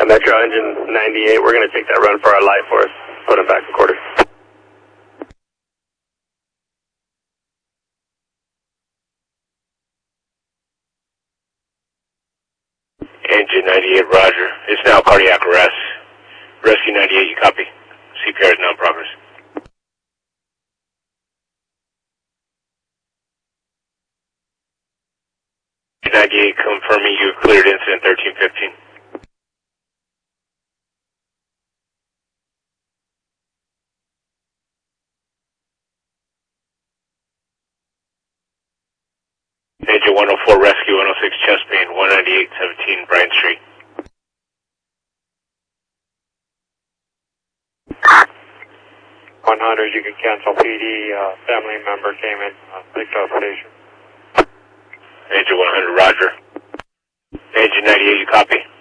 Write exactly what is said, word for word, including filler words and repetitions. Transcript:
Metro engine ninety-eight, we're going to take that run for our life force. Put it back in quarters. Engine ninety-eight, roger. It's now cardiac arrest. Rescue ninety-eight, you copy? C P R is now in progress. ninety-eight confirming you've cleared incident thirteen fifteen. Engine one oh four rescue, one oh six chest pain, one ninety-eight seventeen Bryant Street. one hundred, you can cancel P D, uh, family member came in, uh, picked up station. Engine one hundred, roger. Engine ninety-eight, you copy?